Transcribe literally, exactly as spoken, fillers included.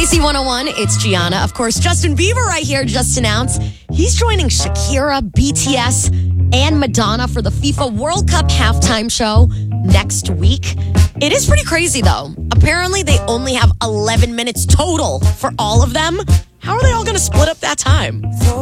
C one oh one, it's Gianna. Of course, Justin Bieber right here just announced he's joining Shakira, B T S, and Madonna for the FIFA World Cup halftime show next week. It is pretty crazy, though. Apparently, they only have eleven minutes total for all of them. How are they all going to split up that time?